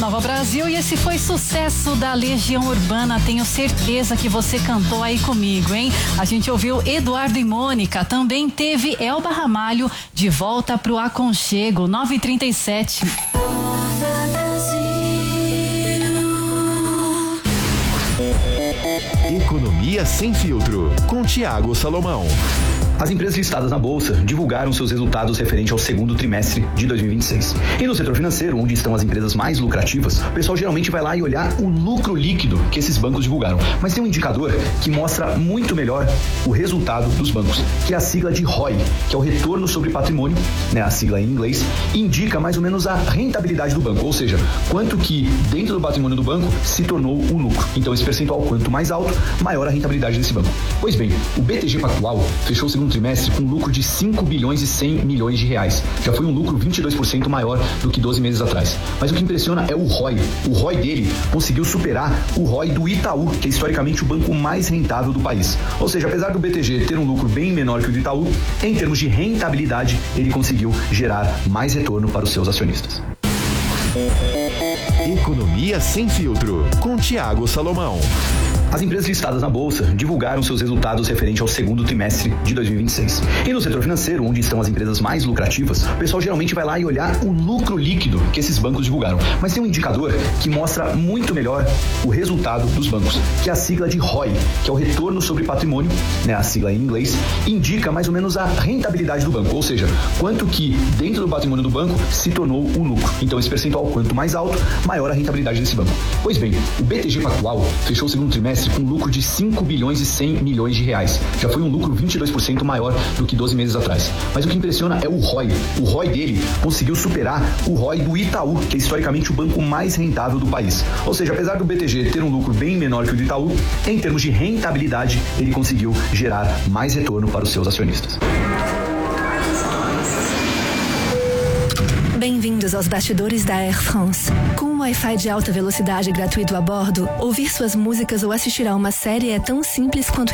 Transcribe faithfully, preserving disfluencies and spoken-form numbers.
Nova Brasil e esse foi sucesso da Legião Urbana. Tenho certeza que você cantou aí comigo, hein? A gente ouviu Eduardo e Mônica, também teve Elba Ramalho, De Volta pro Aconchego, nove e trinta e sete. Economia Sem Filtro, com Tiago Salomão. As empresas listadas na Bolsa divulgaram seus resultados referente ao segundo trimestre de dois mil e vinte e seis. E no setor financeiro, onde estão as empresas mais lucrativas, o pessoal geralmente vai lá e olhar o lucro líquido que esses bancos divulgaram. Mas tem um indicador que mostra muito melhor o resultado dos bancos, que é a sigla de R O I, que é o retorno sobre patrimônio, né, a sigla em inglês, indica mais ou menos a rentabilidade do banco, ou seja, quanto que dentro do patrimônio do banco se tornou o lucro. Então esse percentual, quanto mais alto, maior a rentabilidade desse banco. Pois bem, o B T G Pactual fechou o segundo trimestre com um lucro de cinco bilhões e cem milhões de reais. Já foi um lucro vinte e dois por cento maior do que doze meses atrás. Mas o que impressiona é o R O I. O R O I dele conseguiu superar o R O I do Itaú, que é historicamente o banco mais rentável do país. Ou seja, apesar do B T G ter um lucro bem menor que o do Itaú, em termos de rentabilidade, ele conseguiu gerar mais retorno para os seus acionistas. Economia Sem Filtro, com Tiago Salomão. As empresas listadas na Bolsa divulgaram seus resultados referente ao segundo trimestre de dois mil e vinte e seis. E no setor financeiro, onde estão as empresas mais lucrativas, o pessoal geralmente vai lá e olhar o lucro líquido que esses bancos divulgaram. Mas tem um indicador que mostra muito melhor o resultado dos bancos, que é a sigla de R O I, que é o retorno sobre patrimônio, né, a sigla em inglês, indica mais ou menos a rentabilidade do banco, ou seja, quanto que dentro do patrimônio do banco se tornou o lucro. Então esse percentual, quanto mais alto, maior a rentabilidade desse banco. Pois bem, o B T G Pactual fechou o segundo trimestre com um lucro de cinco bilhões e cem milhões de reais. Já foi um lucro vinte e dois por cento maior do que doze meses atrás. Mas o que impressiona é o R O I. O R O I dele conseguiu superar o R O I do Itaú, que é historicamente o banco mais rentável do país. Ou seja, apesar do B T G ter um lucro bem menor que o do Itaú, em termos de rentabilidade, ele conseguiu gerar mais retorno para os seus acionistas. Bem-vindos aos bastidores da Air France. Com um Wi-Fi de alta velocidade gratuito a bordo, ouvir suas músicas ou assistir a uma série é tão simples quanto